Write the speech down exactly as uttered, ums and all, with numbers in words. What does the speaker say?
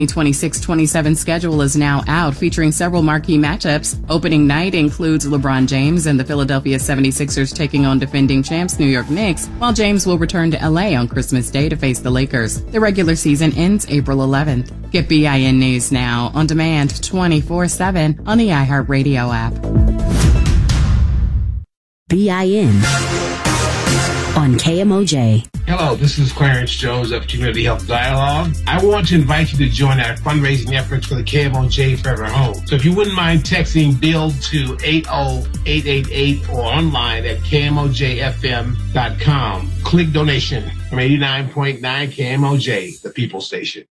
The twenty-six twenty-seven schedule is now out, featuring several marquee matchups. Opening night includes LeBron James and the Philadelphia seventy-sixers taking on defending champs New York Knicks, while James will return to L A on Christmas Day to face the Lakers. The regular season ends April eleventh. Get B I N News now on demand twenty-four seven on the iHeartRadio app. B I N on K M O J. Hello, this is Clarence Jones of Community Health Dialogue. I want to invite you to join our fundraising efforts for the K M O J Forever Home. So if you wouldn't mind texting BUILD to eight oh eight eight eight or online at K M O J F M dot com. Click donation from eighty-nine point nine K M O J, the People Station.